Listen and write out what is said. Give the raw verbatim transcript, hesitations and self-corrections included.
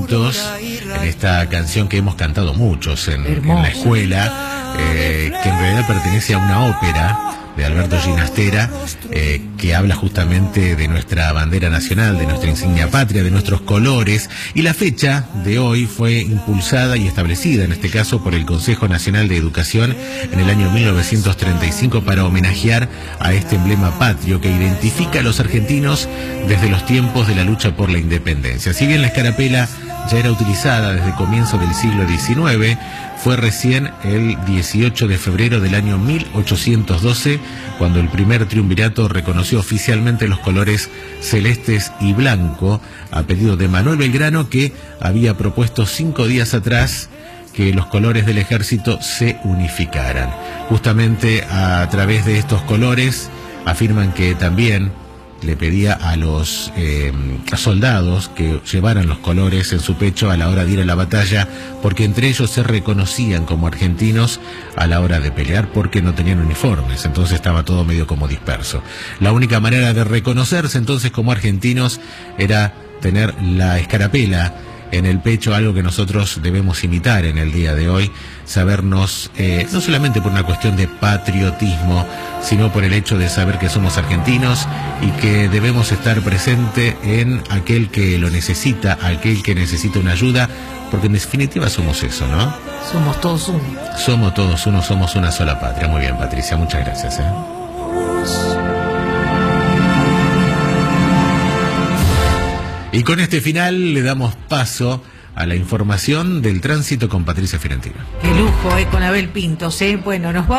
Pintos, en esta canción que hemos cantado muchos en, en la escuela, eh, que en realidad pertenece a una ópera de Alberto Ginastera, eh, que habla justamente de nuestra bandera nacional, de nuestra insignia patria, de nuestros colores, y la fecha de hoy fue impulsada y establecida, en este caso, por el Consejo Nacional de Educación en el año mil novecientos treinta y cinco para homenajear a este emblema patrio que identifica a los argentinos desde los tiempos de la lucha por la independencia. Si bien la escarapela ya era utilizada desde comienzo del siglo diecinueve, fue recién el dieciocho de febrero del año mil ochocientos doce cuando el primer triunvirato reconoció oficialmente los colores celestes y blanco a pedido de Manuel Belgrano, que había propuesto cinco días atrás que los colores del ejército se unificaran. Justamente a través de estos colores afirman que también le pedía a los eh, soldados que llevaran los colores en su pecho a la hora de ir a la batalla, porque entre ellos se reconocían como argentinos a la hora de pelear, porque no tenían uniformes, entonces estaba todo medio como disperso. La única manera de reconocerse entonces como argentinos era tener la escarapela en el pecho, algo que nosotros debemos imitar en el día de hoy, sabernos, eh, no solamente por una cuestión de patriotismo, sino por el hecho de saber que somos argentinos y que debemos estar presente en aquel que lo necesita, aquel que necesita una ayuda, porque en definitiva somos eso, ¿no? Somos todos uno. Somos todos uno, somos una sola patria. Muy bien, Patricia, muchas gracias, ¿eh? Y con este final le damos paso a la información del tránsito con Patricia Fiorentino. Qué lujo, eh, con Abel Pintos, eh. Bueno, nos vamos.